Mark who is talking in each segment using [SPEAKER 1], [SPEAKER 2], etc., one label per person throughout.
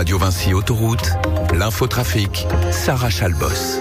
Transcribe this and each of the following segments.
[SPEAKER 1] Radio Vinci Autoroute, l'infotrafic, Sarah Chalbos.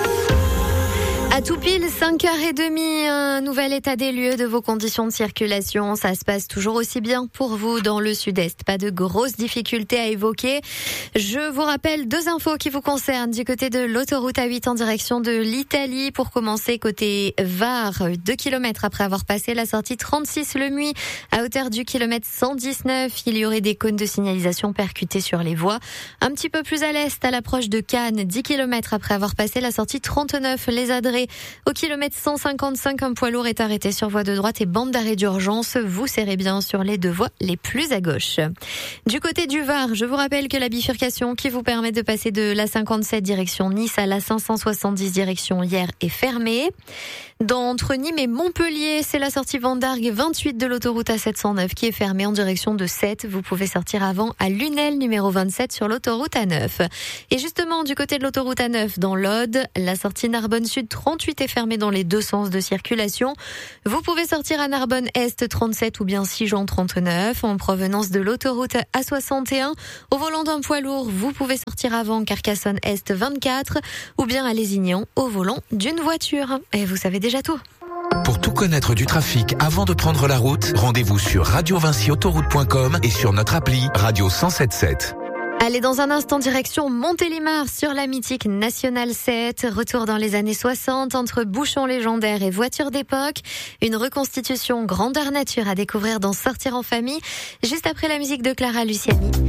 [SPEAKER 2] À tout pile, 5h30, un nouvel état des lieux de vos conditions de circulation. Ça se passe toujours aussi bien pour vous dans le sud-est. Pas de grosses difficultés à évoquer. Je vous rappelle 2 infos qui vous concernent. Du côté de l'autoroute A8 en direction de l'Italie. Pour commencer, côté Var, 2 km après avoir passé la sortie 36 le Muy, à hauteur du kilomètre 119, il y aurait des cônes de signalisation percutés sur les voies. Un petit peu plus à l'est, à l'approche de Cannes, 10 km après avoir passé la sortie 39, les Adrets. Au kilomètre 155, un poids lourd est arrêté sur voie de droite et bande d'arrêt d'urgence. Vous serrez bien sur les 2 voies les plus à gauche. Du côté du Var, je vous rappelle que la bifurcation qui vous permet de passer de la 57 direction Nice à la 570 direction Hyères est fermée. Entre Nîmes et Montpellier, c'est la sortie Vendargue 28 de l'autoroute A709 qui est fermée en direction de Sète. Vous pouvez sortir avant à Lunel, numéro 27 sur l'autoroute A9. Et justement, du côté de l'autoroute A9 dans l'Aude, la sortie Narbonne Sud 38 est fermée dans les 2 sens de circulation. Vous pouvez sortir à Narbonne Est 37 ou bien Sigean 39 en provenance de l'autoroute A61. Au volant d'un poids lourd, vous pouvez sortir avant Carcassonne Est 24 ou bien à Lézignan au volant d'une voiture. Et vous savez déjà tout.
[SPEAKER 1] Pour tout connaître du trafic avant de prendre la route, rendez-vous sur radiovinciautoroute.com et sur notre appli Radio 107.7.
[SPEAKER 2] Allez, dans un instant, direction Montélimar sur la mythique Nationale 7. Retour dans les années 60 entre bouchons légendaires et voitures d'époque. Une reconstitution grandeur nature à découvrir dans Sortir en famille. Juste après la musique de Clara Luciani.